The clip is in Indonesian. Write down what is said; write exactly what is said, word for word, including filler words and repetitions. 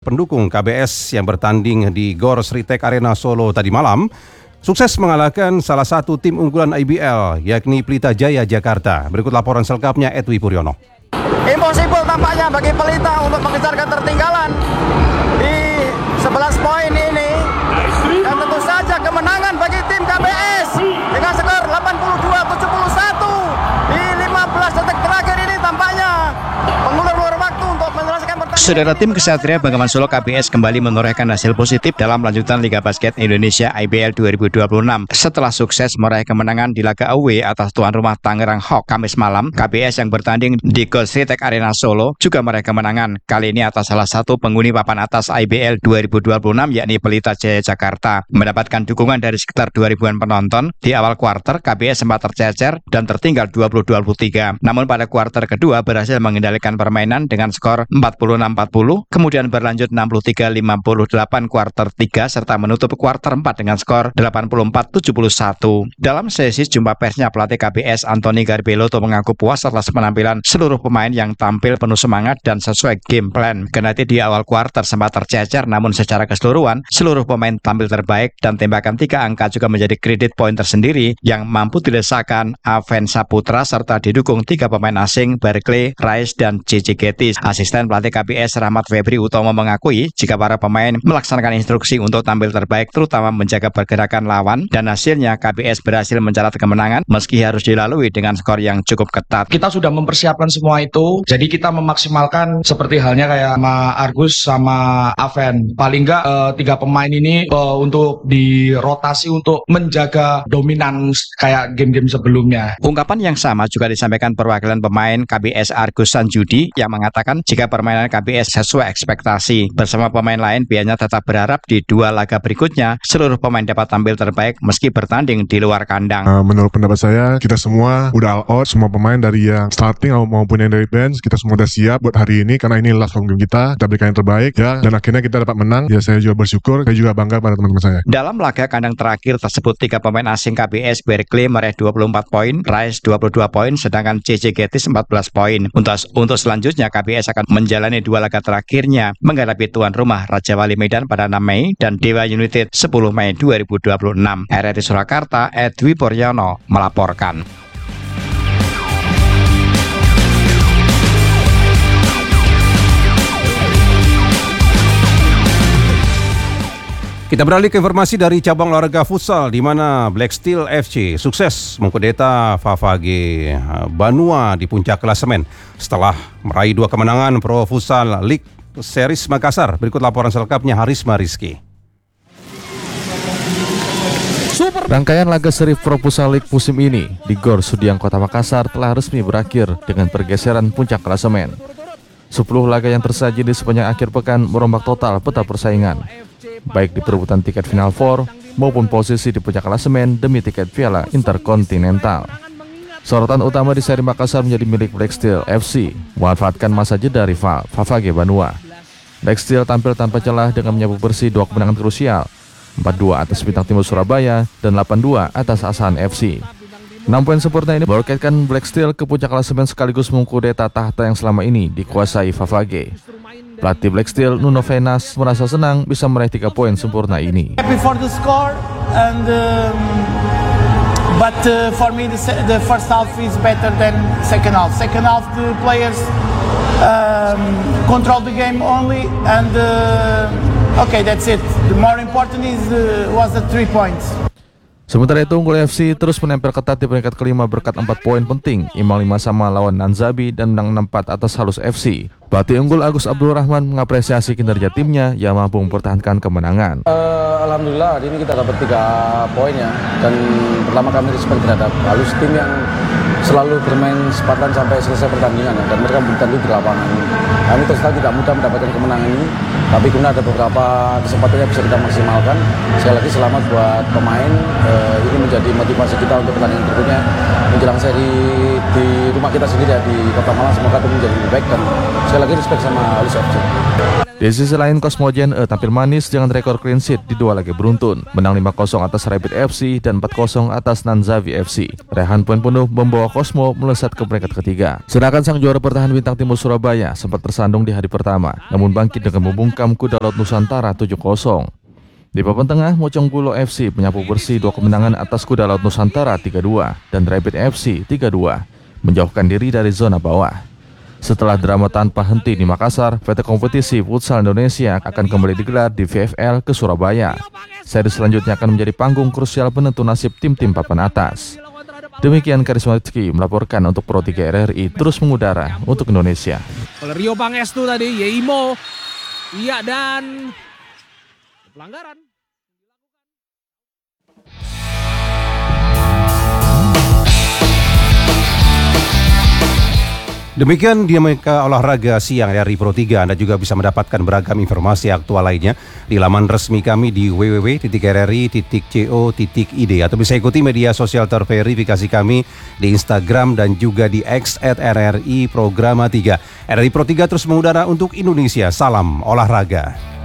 pendukung K B S yang bertanding di Gor Sritek Arena Solo tadi malam sukses mengalahkan salah satu tim unggulan I B L, yakni Pelita Jaya Jakarta. Berikut laporan selengkapnya Edwi Puryono. Impossible tampaknya bagi Pelita untuk mengejar ketertinggalan di sebelas poin ini. Dan tentu saja kemenangan bagi tim K B S dengan skor delapan puluh dua tujuh puluh satu di lima belas detik terakhir ini tampaknya mengulur-ulur waktu untuk menyelesaikan pertandingan. Saudara, tim Ksatria Bengawan Solo K B S kembali menorehkan hasil positif dalam lanjutan Liga Basket Indonesia I B L dua ribu dua puluh enam. Setelah sukses meraih kemenangan di laga away atas tuan rumah Tangerang Hawk Kamis malam, K B S yang bertanding di Gor Sritek Arena Solo juga meraih kemenangan, kali ini atas salah satu penghuni papan atas I B L dua ribu dua puluh enam, yakni Pelita Jaya Jakarta. Mendapatkan dukungan dari sekitar dua ribuan penonton, di awal kuarter K B S sempat tercecer dan tertinggal dua puluh dua puluh tiga. Namun pada kuarter kedua berhasil mengendalikan permainan dengan skor empat puluh enam empat puluh, kemudian berlanjut enam puluh tiga lima puluh delapan kuarter tiga serta menutup kuarter empat dengan skor delapan puluh empat tujuh puluh satu. Dalam sesi jumpa persnya, pelatih K B S Antoni Garbeloto mengaku puas atas penampilan seluruh pemain yang tampil penuh semangat dan sesuai game plan. Kendati di awal kuarter sempat tercecer, namun secara keseluruhan seluruh pemain tampil terbaik dan tembakan tiga angka juga menjadi kredit poin tersendiri yang mampu dilesakan Aven Saputra serta didukung tiga pemain asing Berkeley, Rice, dan J J Getis. Asisten pelatih K B S Rahmat Febri Utomo mengakui jika para pemain melaksanakan instruksi untuk tampil terbaik, terutama menjaga pergerakan lawan, dan hasilnya K B S berhasil mencatat kemenangan meski harus dilalui dengan skor yang cukup ketat. Kita sudah mempersiapkan semua itu, jadi kita memaksimalkan seperti halnya kayak sama Argus sama Aven. Paling nggak uh, tiga pemain ini uh, untuk dirotasi untuk menjaga dominan kayak game-game sebelumnya. Ungkapan yang sama juga disampaikan perwakilan pemain K B S Argus Sanjudi yang mengatakan jika permainan K B S sesuai ekspektasi. Bersama pemain lain, pihaknya tetap berharap di dua laga berikutnya seluruh pemain dapat tampil terbaik meski bertanding di luar kandang. Uh, menurut pendapat saya, kita semua udah all out, semua pemain dari yang starting maupun yang dari bench, kita semua udah siap buat hari ini karena ini last home game kita, kita berikan yang terbaik ya, dan akhirnya kita dapat menang. Ya, saya juga bersyukur, saya juga bangga pada teman-teman saya. Dalam laga kandang terakhir tersebut, tiga pemain asing K B S Berkeley meraih dua puluh empat poin, Rice dua puluh dua poin, sedangkan J J Getis empat belas poin. Untuk, untuk selanjutnya K B S akan menjalani dua laga terakhirnya menghadapi tuan rumah Raja Wali Medan pada enam Mei dan Dewa United sepuluh Mei dua ribu dua puluh enam. R R I Surakarta, Edwi Puryono melaporkan. Kita beralih ke informasi dari cabang olahraga futsal di mana Black Steel F C sukses mengkudeta Favage Banua di puncak klasemen setelah meraih dua kemenangan Pro Futsal League Series Makassar. Berikut laporan selengkapnya Harisma Rizky. Rangkaian laga seri Pro Futsal League musim ini di Gor Sudiang Kota Makassar telah resmi berakhir dengan pergeseran puncak klasemen. sepuluh laga yang tersaji di sepanjang akhir pekan merombak total peta persaingan, baik di perebutan tiket Final Four maupun posisi di puncak klasemen demi tiket Piala Interkontinental. Sorotan utama di seri Makassar menjadi milik Black Steel F C, memanfaatkan masa jeda rival Favage Banua. Black Steel tampil tanpa celah dengan menyapu bersih dua kemenangan krusial, empat dua atas Bintang Timur Surabaya dan delapan dua atas Asahan F C. enam poin sempurna ini meroketkan Black Steel ke puncak klasemen sekaligus mengkudeta tahta yang selama ini dikuasai Favage. Pelatih Black Steel Nuno Venas merasa senang bisa meraih tiga poin sempurna ini. Happy for the score and um, but uh, for me the, the first half is better than second half. Second half the players um, control the game only and uh, okay, that's it. The more important is uh, was the three points. Sementara itu, Unggul F C terus menempel ketat di peringkat kelima berkat empat poin penting, imbang lima sama lawan Nanzabi dan menang enam empat atas Halus F C. Pelatih unggul Agus Abdul Rahman mengapresiasi kinerja timnya yang mampu mempertahankan kemenangan. Uh, Alhamdulillah hari ini kita dapat tiga poin ya, dan pertama kami respect terhadap Halus, tim yang selalu bermain sepatan sampai selesai pertandingan ya, dan mereka bertanding di lapangan. Kami terus terang tidak mudah mendapatkan kemenangan ini, tapi kemudian ada beberapa kesempatan yang bisa kita maksimalkan. Sekali lagi selamat buat pemain, uh, ini menjadi motivasi kita untuk pertandingan berikutnya menjelang seri di rumah kita sendiri ya, di Kota Malang. Semoga itu menjadi lebih baik dan sekali lagi respect sama Halus F C. Di sisi lain, Cosmogen E tampil manis dengan rekor clean sheet di dua laga beruntun, menang lima kosong atas Rapid F C dan empat kosong atas Nanzawi F C. Raihan poin penuh membawa Cosmo melesat ke peringkat ketiga. Sedangkan sang juara bertahan Bintang Timur Surabaya sempat tersandung di hari pertama, namun bangkit dengan membungkam Kuda Laut Nusantara tujuh kosong. Di papan tengah, Mocong Bulo F C menyapu bersih dua kemenangan atas Kuda Laut Nusantara tiga dua dan Rapid F C tiga dua, menjauhkan diri dari zona bawah. Setelah drama tanpa henti di Makassar, P T Kompetisi Futsal Indonesia akan kembali digelar di V F L ke Surabaya. Seri selanjutnya akan menjadi panggung krusial penentu nasib tim-tim papan atas. Demikian Karisma Rizky melaporkan untuk Pro tiga R R I terus mengudara untuk Indonesia. Oleh Rio Pangestu tadi, Yeimo, iya dan pelanggaran. Demikian dinamika olahraga siang dari Pro tiga. Anda juga bisa mendapatkan beragam informasi aktual lainnya di laman resmi kami di w w w titik r r i titik co titik i d atau bisa ikuti media sosial terverifikasi kami di Instagram dan juga di X at R R I Programa tiga. R R I Pro tiga terus mengudara untuk Indonesia. Salam olahraga.